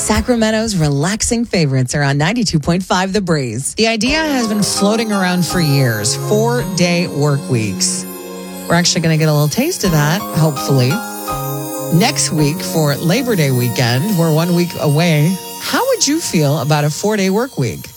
Sacramento's relaxing favorites are on 92.5 The Breeze. The idea has been floating around for years, 4-day work weeks. We're actually going to get a little taste of that, hopefully. Next week for Labor Day weekend, we're 1 week away. How would you feel about a 4-day work week?